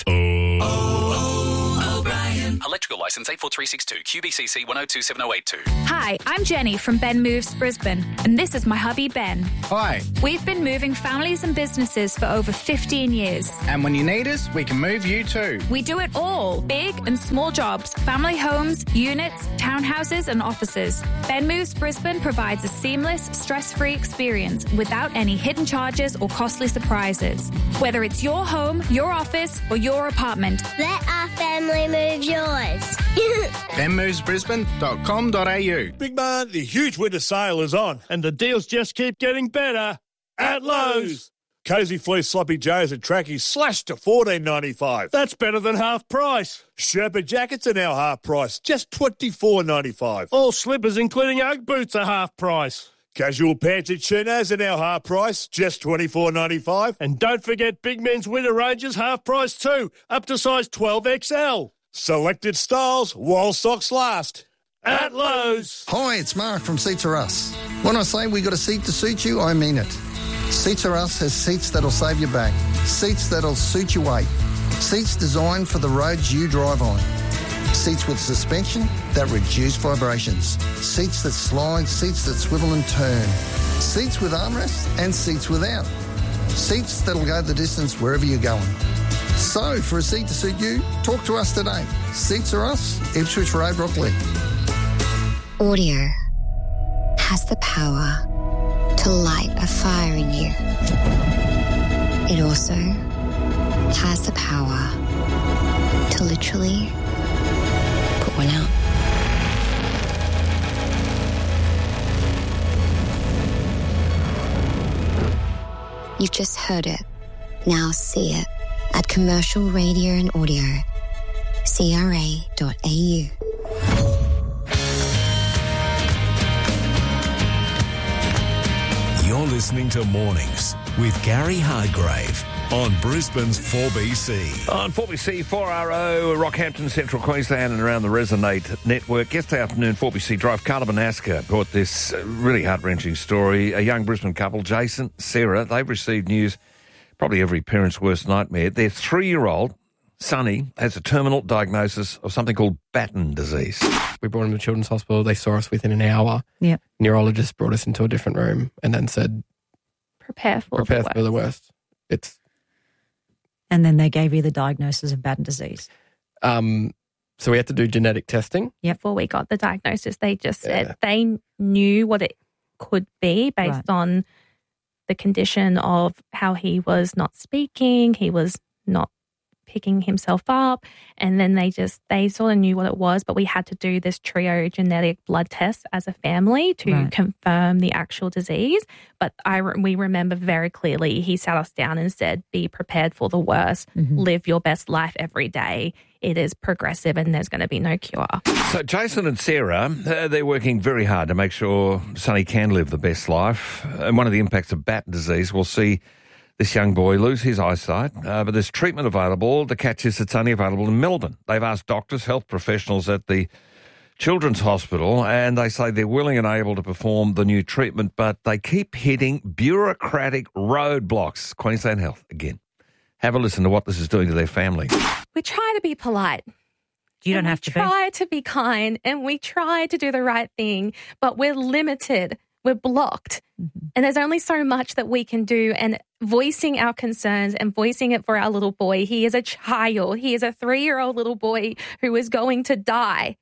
Electrical licence eight four three six two, Q B C C one oh two seven oh eight two. Hi, I'm Jenny from Ben Moves Brisbane, and this is my hubby Ben. Hi. We've been moving families and businesses for over fifteen years. And when you need us, we can move you too. We do it all, big and small jobs, family homes, units, townhouses and offices. Ben Moves Brisbane provides a seamless, stress-free experience without any hidden charges or costly surprises. Whether it's your home, your office or your apartment. Let our family move yours. ben moves brisbane dot com dot a u. Big man, the huge winter sale is on, and the deals just keep getting better at Lowe's. Cozy fleece sloppy joes and trackies slashed to fourteen ninety-five. That's better than half price. Sherpa jackets are now half price, just twenty-four ninety-five. All slippers, including Ugg boots, are half price. Casual pants and chinos are now half price, just twenty-four ninety-five. And don't forget Big Men's winter ranges half price too, up to size twelve X L. Selected styles while stocks last. At Lowe's. Hi, it's Mark from Seats Are Us. When I say we got a seat to suit you, I mean it. Seats Are Us has seats that'll save your back, seats that'll suit your weight, seats designed for the roads you drive on, seats with suspension that reduce vibrations, seats that slide, seats that swivel and turn, seats with armrests and seats without, seats that'll go the distance wherever you're going. So, for a seat to suit you, talk to us today. Seats Are Us, Ipswich Road, Brooklyn. Audio has the power to light a fire in you. It also has the power to literally put one out. You've just heard it. Now see it at Commercial Radio and Audio, C R A dot A U. You're listening to Mornings with Gary Hargrave on Brisbane's four B C. On four B C, four R O, Rockhampton, Central Queensland and around the Resonate network. Yesterday afternoon, four B C Drive, Carla Banaska brought this really heart-wrenching story. A young Brisbane couple, Jason, Sarah, they've received news, probably every parent's worst nightmare. Their three-year-old, Sonny, has a terminal diagnosis of something called Batten disease. We brought him to Children's Hospital. They saw us within an hour. Yeah. Neurologist brought us into a different room and then said, Prepare for prepare the worst. for the worst. It's And then they gave you the diagnosis of Batten disease. um. So we had to do genetic testing. Yeah, before we got the diagnosis, they just said Yeah. they knew what it could be based Right. on the condition of how he was not speaking, he was not picking himself up, and then they just, they sort of knew what it was, but we had to do this trio genetic blood test as a family to Right. confirm the actual disease. But I, re- we remember very clearly, he sat us down and said, be prepared for the worst, Mm-hmm. live your best life every day. It is progressive and there's going to be no cure. So Jason and Sarah, uh, they're working very hard to make sure Sonny can live the best life. And one of the impacts of Batten disease, we'll see this young boy lose his eyesight, uh, but there's treatment available. The catch is it's only available in Melbourne. They've asked doctors, health professionals at the Children's Hospital, and they say they're willing and able to perform the new treatment, but they keep hitting bureaucratic roadblocks. Queensland Health, again. Have a listen to what this is doing to their family. We try to be polite. You don't and have we to be. try to be kind and we try to do the right thing, but we're limited. We're blocked. Mm-hmm. And there's only so much that we can do. And voicing our concerns and voicing it for our little boy, he is a child. He is a three-year-old little boy who is going to die.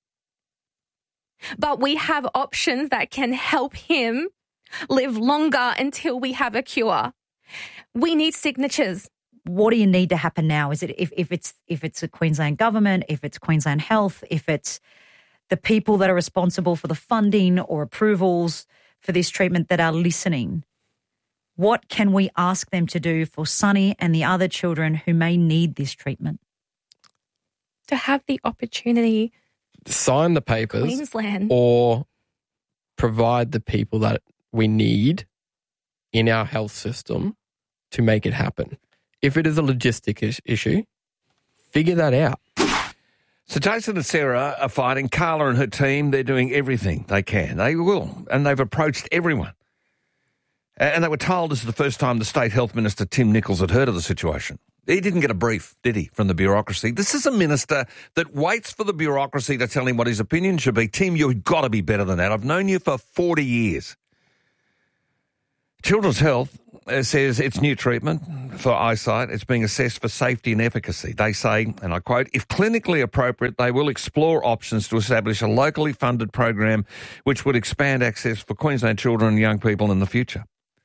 But we have options that can help him live longer until we have a cure. We need signatures. What do you need to happen now? Is it if, if it's if it's a Queensland government, if it's Queensland Health, if it's the people that are responsible for the funding or approvals for this treatment that are listening? What can we ask them to do for Sonny and the other children who may need this treatment? To have the opportunity. Sign the papers Queensland. or provide the people that we need in our health system to make it happen. If it is a logistic is- issue, figure that out. So Jason and Sarah are fighting. Carla and her team, they're doing everything they can. They will. And they've approached everyone. And they were told this is the first time the State Health Minister, Tim Nichols, had heard of the situation. He didn't get a brief, did he, from the bureaucracy? This is a minister that waits for the bureaucracy to tell him what his opinion should be. Tim, you've got to be better than that. I've known you for forty years. Children's Health uh, says its new treatment for eyesight, it's being assessed for safety and efficacy. They say, and I quote, if clinically appropriate, they will explore options to establish a locally funded program which would expand access for Queensland children and young people in the future.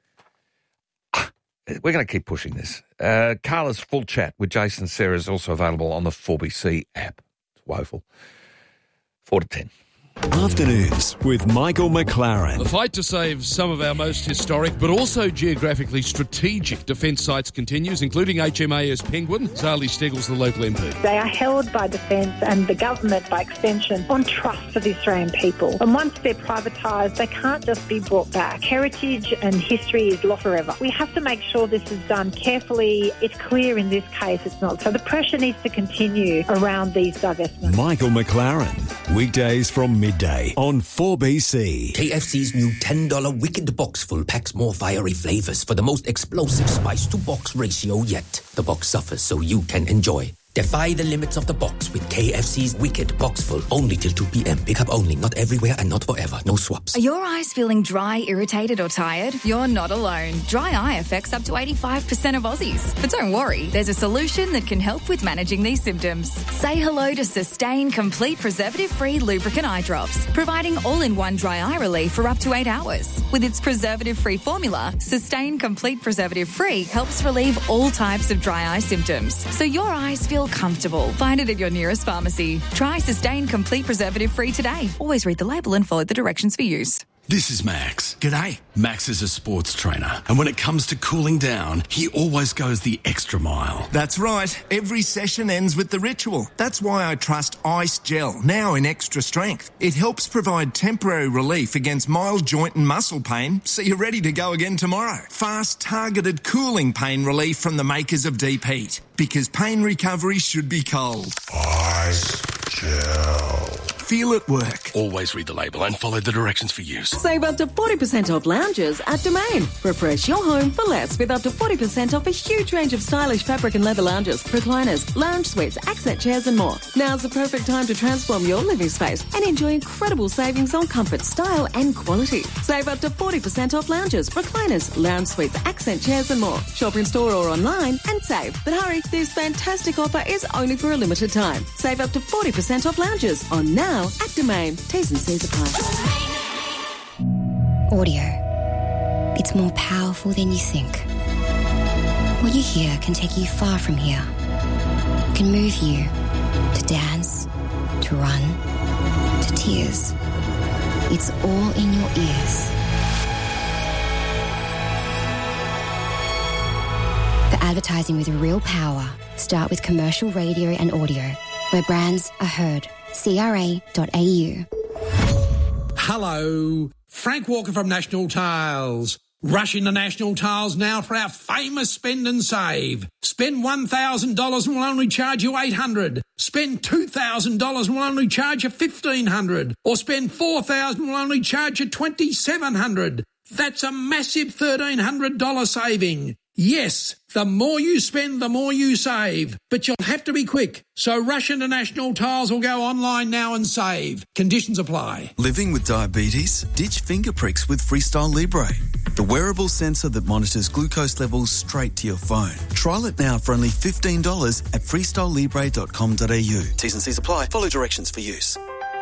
We're going to keep pushing this. Uh, Carla's full chat with Jason Sarah is also available on the four B C app. It's woeful. Four to ten. Afternoons with Michael McLaren. The fight to save some of our most historic but also geographically strategic defence sites continues, including H M A S Penguin. Sally Steggles, the local M P. They are held by Defence and the government, by extension, on trust for the Australian people. And once they're privatised, they can't just be brought back. Heritage and history is lost forever. We have to make sure this is done carefully. It's clear in this case it's not. So the pressure needs to continue around these divestments. Michael McLaren, weekdays from midday on four B C. K F C's new ten dollar Wicked Box Full packs more fiery flavours for the most explosive spice-to-box ratio yet. The box suffers so you can enjoy. Defy the limits of the box with K F C's Wicked Box Full. Only till two p.m. Pick up only, not everywhere and not forever. No swaps. Are your eyes feeling dry, irritated or tired? You're not alone. Dry eye affects up to eighty-five percent of Aussies. But don't worry, there's a solution that can help with managing these symptoms. Say hello to Sustain Complete Preservative-Free Lubricant Eye Drops, providing all-in-one dry eye relief for up to eight hours. With its preservative-free formula, Sustain Complete Preservative-Free helps relieve all types of dry eye symptoms, so your eyes feel comfortable. Find it at your nearest pharmacy. Try Sustain Complete Preservative Free today. Always read the label and follow the directions for use. This is Max. G'day. Max is a sports trainer, and when it comes to cooling down, he always goes the extra mile. That's right. Every session ends with the ritual. That's why I trust Ice Gel, now in extra strength. It helps provide temporary relief against mild joint and muscle pain, so you're ready to go again tomorrow. Fast, targeted cooling pain relief from the makers of Deep Heat. Because pain recovery should be cold. Ice Gel. Feel it work. Always read the label and follow the directions for use. Save up to forty percent off lounges at Domain. Refresh your home for less with up to forty percent off a huge range of stylish fabric and leather lounges, recliners, lounge suites, accent chairs and more. Now's the perfect time to transform your living space and enjoy incredible savings on comfort, style and quality. Save up to forty percent off lounges, recliners, lounge suites, accent chairs and more. Shop in store or online and save. But hurry, this fantastic offer is only for a limited time. Save up to forty percent off lounges on now at Domain. T's and C's apply. Audio. It's more powerful than you think. What you hear can take you far from here. It can move you to dance, to run, to tears. It's all in your ears. For advertising with real power, start with commercial radio and audio, where brands are heard. C R A dot A U. Hello, Frank Walker from National Tiles. Rush into National Tiles now for our famous spend and save. Spend one thousand dollars and we'll only charge you eight hundred dollars. Spend two thousand dollars and we'll only charge you fifteen hundred dollars. Or spend four thousand dollars and we'll only charge you twenty-seven hundred dollars. That's a massive thirteen hundred dollars saving. Yes, the more you spend, the more you save. But you'll have to be quick. So rush into National Tiles or go online now and save. Conditions apply. Living with diabetes? Ditch finger pricks with Freestyle Libre, the wearable sensor that monitors glucose levels straight to your phone. Trial it now for only fifteen dollars at freestyle libre dot com dot a u. T's and C's apply. Follow directions for use.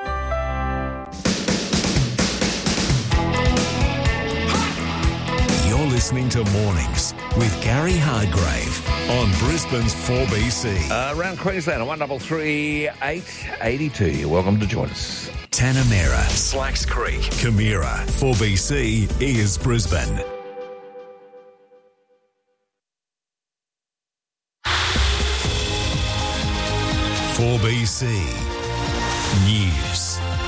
You're listening to Mornings with Gary Hardgrave on Brisbane's four B C. Uh, around Queensland, one double three eight eighty two. You're welcome to join us. Tanamera, Slacks Creek, Camira, four B C is Brisbane. four B C News.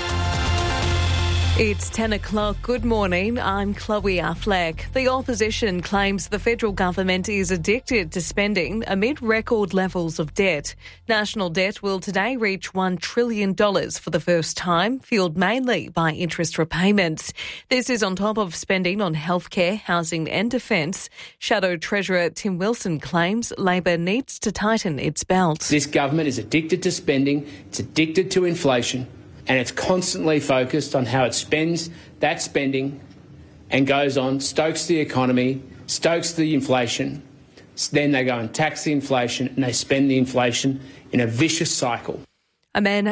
It's ten o'clock. Good morning. I'm Chloe Affleck. The opposition claims the federal government is addicted to spending amid record levels of debt. National debt will today reach one trillion dollars for the first time, fuelled mainly by interest repayments. This is on top of spending on healthcare, housing and defence. Shadow Treasurer Tim Wilson claims Labor needs to tighten its belt. This government is addicted to spending. It's addicted to inflation. And it's constantly focused on how it spends that spending and goes on, stokes the economy, stokes the inflation. Then they go and tax the inflation and they spend the inflation in a vicious cycle. A man